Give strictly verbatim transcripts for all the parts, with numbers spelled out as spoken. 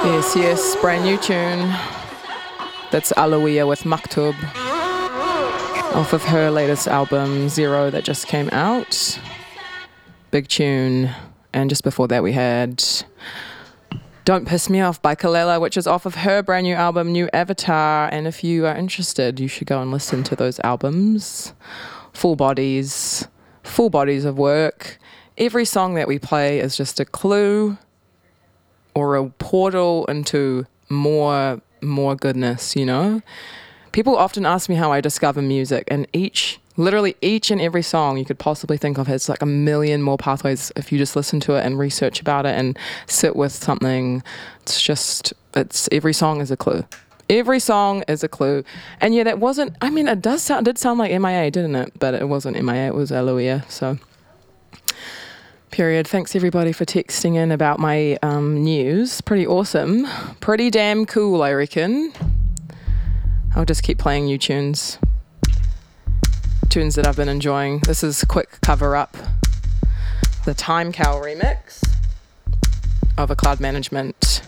Yes, yes, brand new tune. That's Aloia with Maktub, off of her latest album, Zero, that just came out. Big tune. And just before that we had Don't Piss Me Off by Kelela, which is off of her brand new album, New Avatar. And if you are interested, you should go and listen to those albums. Full bodies, full bodies of work. Every song that we play is just a clue or a portal into more more goodness, you know? People often ask me how I discover music, and each, literally each and every song you could possibly think of has like a million more pathways if you just listen to it and research about it and sit with something. It's just, it's, every song is a clue. Every song is a clue. And yeah, that wasn't, I mean, it does sound, did sound like M I A, didn't it? But it wasn't M I A, it was Aloia, so... Period. Thanks everybody for texting in about my um, news. Pretty awesome. Pretty damn cool, I reckon. I'll just keep playing new tunes. Tunes that I've been enjoying. This is Quick Cover Up. The Time Cow remix of a Cloud Management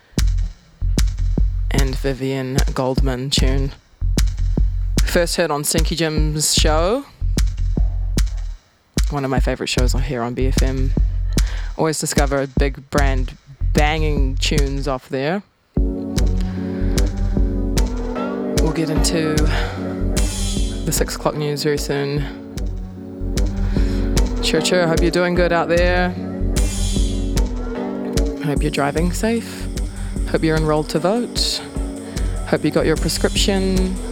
and Vivian Goldman tune. First heard on Stinky Jim's show. One of my favourite shows on here on B F M. Always discover a big brand banging tunes off there. We'll get into the six o'clock news very soon. Sure, sure. Hope you're doing good out there. Hope you're driving safe. Hope you're enrolled to vote. Hope you got your prescription.